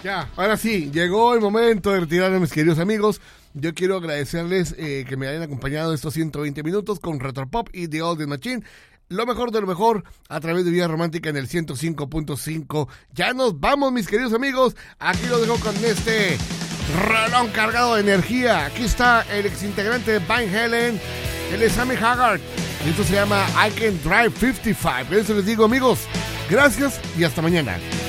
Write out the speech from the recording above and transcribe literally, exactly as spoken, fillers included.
Ya, ahora sí, llegó el momento de retirarme, mis queridos amigos. Yo quiero agradecerles eh, que me hayan acompañado estos ciento veinte minutos con Retropop y The Oldest Machine. Lo mejor de lo mejor a través de Vía Romántica en el ciento cinco punto cinco. Ya nos vamos, mis queridos amigos. Aquí los dejo con este reloj cargado de energía. Aquí está el exintegrante de Van Halen, él es Sammy Hagar. Y esto se llama I Can Drive cincuenta y cinco. Por eso les digo, amigos, gracias y hasta mañana.